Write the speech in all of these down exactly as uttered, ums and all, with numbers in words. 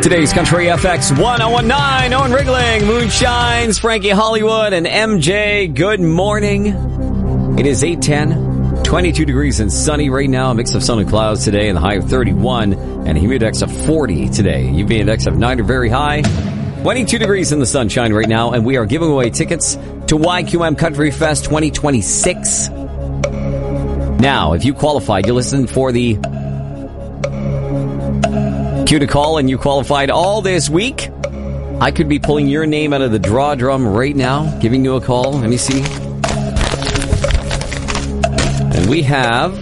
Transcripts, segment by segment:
Today's Country F X one oh one point nine, Owen Rigling, Moonshines, Frankie Hollywood, and M J. Good morning. It is eight ten, twenty-two degrees and sunny right now. A mix of sun and clouds today, and the high of thirty-one, and a humidity index of forty today. U V index of nine, very high. twenty-two degrees in the sunshine right now, and we are giving away tickets to Y Q M Country Fest twenty twenty-six. Now, if you qualified, you listened for the cue to call and you qualified all this week, I could be pulling your name out of the draw drum right now, giving you a call. Let me see. And we have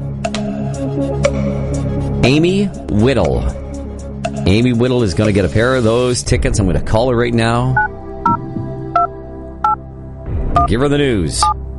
Amy Whittle. Amy Whittle is going to get a pair of those tickets. I'm going to call her right now. Give her the news.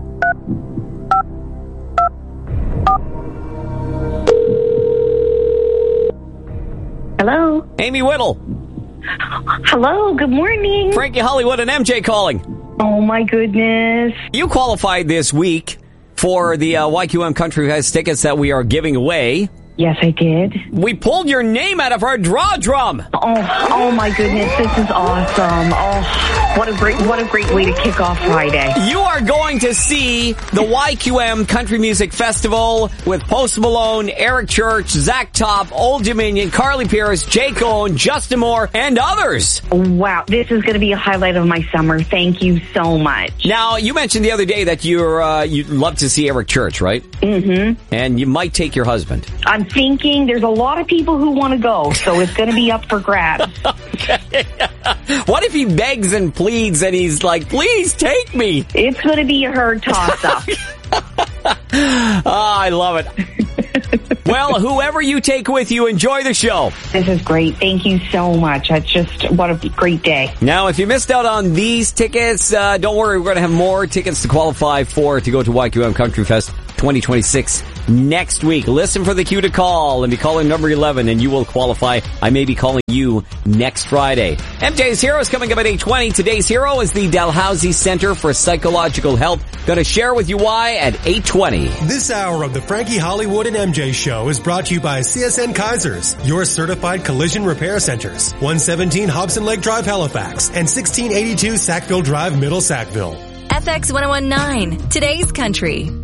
Hello. Amy Whittle. Hello, good morning. Frankie Hollywood and M J calling. Oh my goodness. You qualified this week for the uh, Y Q M Country Fest tickets that we are giving away. Yes, I did. We pulled your name out of our draw drum. Oh, oh my goodness, this is awesome. Oh, what a great, what a great way to kick off Friday. You are going to see the Y Q M Country Music Festival with Post Malone, Eric Church, Zach Top, Old Dominion, Carly Pierce, Jake Owen, Justin Moore, and others. Wow, this is going to be a highlight of my summer. Thank you so much. Now, you mentioned the other day that you're uh, you'd love to see Eric Church, right? Mm-hmm. And you might take your husband. I'm thinking there's a lot of people who want to go, so it's going to be up for grabs. Okay. What if he begs and pleads and he's like, please take me? It's going to be a herd toss-up. Oh, I love it. Well, whoever you take with you, enjoy the show. This is great. Thank you so much. That's just, what a great day. Now, if you missed out on these tickets, uh, don't worry. We're going to have more tickets to qualify for to go to Y Q M Country Fest twenty twenty-six next week. Listen for the cue to call and be calling number eleven and you will qualify. I may be calling you next Friday. M J's Hero is coming up at eight twenty. Today's hero is the Dalhousie Center for Psychological Health. Going to share with you why at eight twenty. This hour of the Frankie Hollywood and M J Show is brought to you by C S N Kaisers, your certified collision repair centers. one seventeen Hobson Lake Drive, Halifax, and sixteen eighty-two Sackville Drive, Middle Sackville. F X one oh one point nine, today's country.